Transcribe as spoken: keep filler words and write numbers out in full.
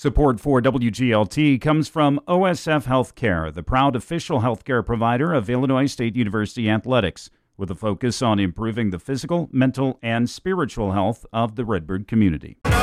Support for W G L T comes from O S F Healthcare, the proud official healthcare provider of Illinois State University Athletics, with a focus on improving the physical, mental, and spiritual health of the Redbird community.